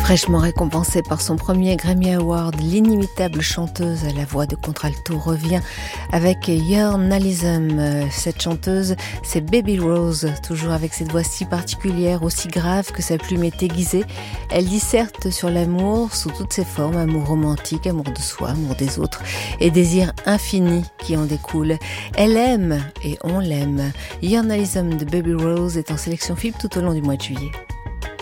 Fraîchement récompensée par son premier Grammy Award, l'inimitable chanteuse à la voix de contralto revient avec Journalism. Cette chanteuse, c'est Baby Rose, toujours avec cette voix si particulière, aussi grave que sa plume est aiguisée. Elle disserte sur l'amour sous toutes ses formes, amour romantique, amour de soi, amour des autres et désir infini qui en découle. Elle aime et on l'aime. Journalism de Baby Rose est en sélection FIP tout au long du mois de juillet.